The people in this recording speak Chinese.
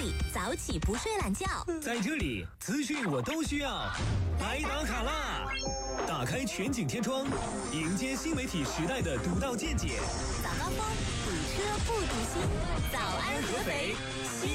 里早起不睡懒觉， 在这里资讯我都需要，来打卡啦！打开全景天窗，迎接新媒体时代的独到见解。 早高峰，堵车不堵心，早安合肥。